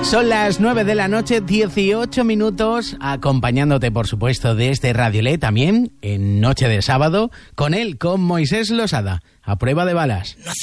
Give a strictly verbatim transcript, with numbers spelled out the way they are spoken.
Son las nueve de la noche, dieciocho minutos, acompañándote, por supuesto, desde Radio Le, también en Noche de Sábado, con él, con Moisés Losada, a prueba de balas. No